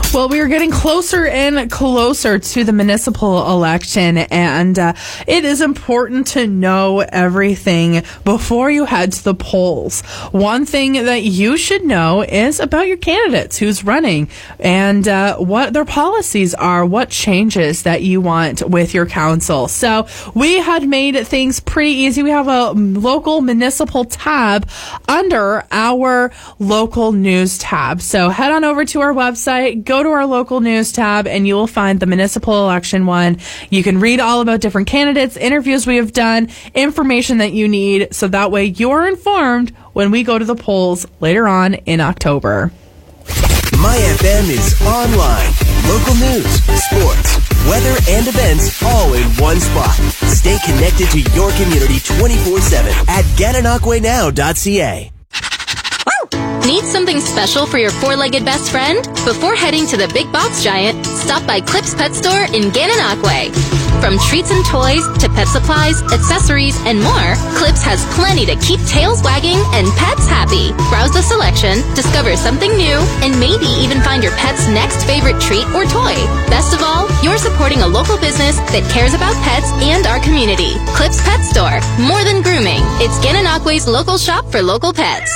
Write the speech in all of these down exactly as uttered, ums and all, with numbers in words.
Well, we are getting closer and closer to the municipal election, and uh, it is important to know everything before you head to the polls. One thing that you should know is about your candidates, who's running, and uh, what their policies are, what changes that you want with your council. So we had made things pretty easy. We have a local municipal tab under our local news tab. So head on over to our website, go to our local news tab, and you will find the municipal election one. You can read all about different candidates, interviews we have done, information that you need, so that way you're informed when we go to the polls later on in October. My F M is online. Local news, sports, weather, and events all in one spot. Stay connected to your community twenty-four seven at gananoque now dot c a. Need something special for your four-legged best friend? Before heading to the big box giant, stop by Clips Pet Store in Gananoque. From treats and toys to pet supplies, accessories, and more, Clips has plenty to keep tails wagging and pets happy. Browse the selection, discover something new, and maybe even find your pet's next favorite treat or toy. Best of all, you're supporting a local business that cares about pets and our community. Clips Pet Store. More than grooming. It's Gananoque's local shop for local pets.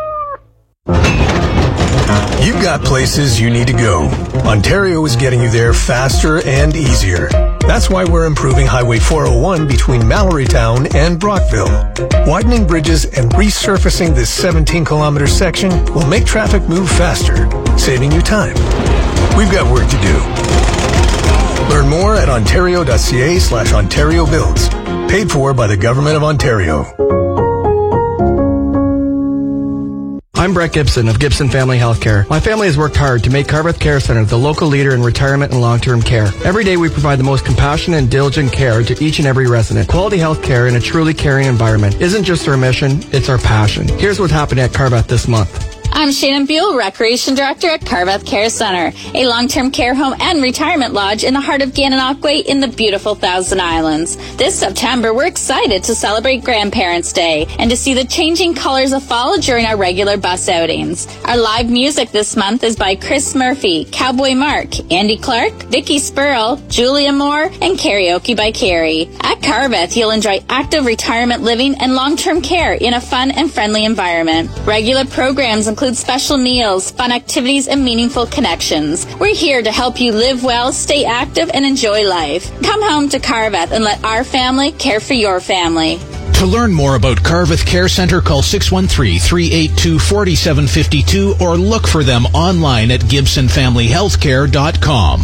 You've got places you need to go. Ontario is getting you there faster and easier. That's why we're improving Highway four oh one between Mallorytown and Brockville. Widening bridges and resurfacing this seventeen kilometer section will make traffic move faster, saving you time. We've got work to do. Learn more at ontario.ca slash Ontario Builds. Paid for by the Government of Ontario. I'm Brett Gibson of Gibson Family Healthcare. My family has worked hard to make Carveth Care Centre the local leader in retirement and long-term care. Every day we provide the most compassionate and diligent care to each and every resident. Quality health care in a truly caring environment isn't just our mission, it's our passion. Here's what's happening at Carveth this month. I'm Shannon Buell, Recreation Director at Carveth Care Centre, a long-term care home and retirement lodge in the heart of Gananoque in the beautiful Thousand Islands. This September, we're excited to celebrate Grandparents' Day and to see the changing colors of fall during our regular bus outings. Our live music this month is by Chris Murphy, Cowboy Mark, Andy Clark, Vicky Spurl, Julia Moore, and Karaoke by Carrie. At Carveth, you'll enjoy active retirement living and long-term care in a fun and friendly environment. Regular programs include Include special meals, fun activities, and meaningful connections. We're here to help you live well, stay active, and enjoy life. Come home to Carveth and let our family care for your family. To learn more about Carveth Care Centre, call six one three, three eight two, four seven five two or look for them online at gibson family healthcare dot com.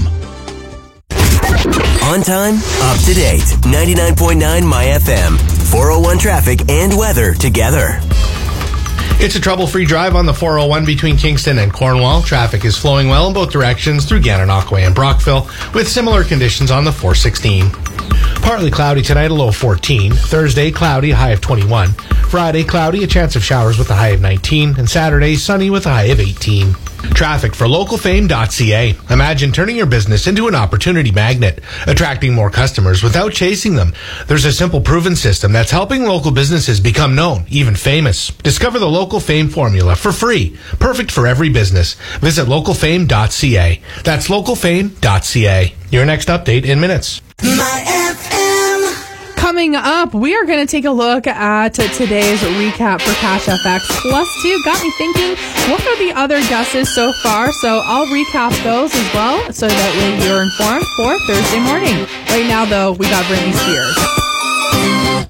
On time, up to date. ninety-nine point nine My F M. four oh one traffic and weather together. It's a trouble-free drive on the four oh one between Kingston and Cornwall. Traffic is flowing well in both directions through Gananoque and Brockville, with similar conditions on the four sixteen. Partly cloudy tonight, a low of fourteen. Thursday, cloudy, a high of twenty-one. Friday, cloudy, a chance of showers with a high of nineteen. And Saturday, sunny with a high of eighteen. Traffic for local fame dot c a. Imagine turning your business into an opportunity magnet, attracting more customers without chasing them. There's a simple proven system that's helping local businesses become known, even famous. Discover the Local Fame formula for free, perfect for every business. Visit local fame dot c a. That's local fame dot c a. Your next update in minutes. My F M. Coming up, we are going to take a look at today's recap for Cash F X Plus two. Got me thinking, what are the other guesses so far? So I'll recap those as well so that way you're informed for Thursday morning. Right now, though, we got Britney Spears.